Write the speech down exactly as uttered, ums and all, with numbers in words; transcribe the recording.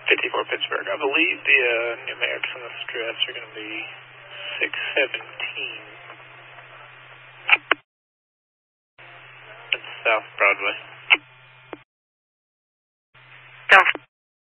fifty-four Pittsburgh. I believe the uh, numerics on the stress are going to be six seventeen. That's South Broadway.